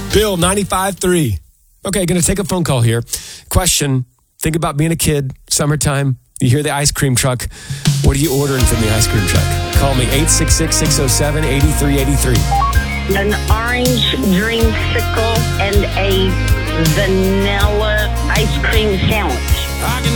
Bill, 95.3. Okay, going to take a phone call here. Question, think about being a kid, summertime. You hear the ice cream truck. What are you ordering from the ice cream truck? Call me, 866-607-8383. An orange dreamsicle and a vanilla ice cream sandwich.